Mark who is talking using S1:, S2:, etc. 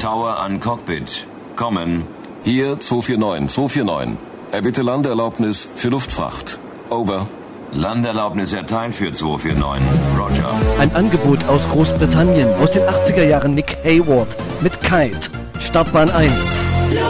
S1: Tower an Cockpit. Kommen.
S2: Hier 249, 249. Erbitte Landeerlaubnis für Luftfracht. Over.
S1: Landeerlaubnis erteilt für 249. Roger.
S3: Ein Angebot aus Großbritannien aus den 80er Jahren. Nick Hayward mit Kite. Startbahn 1.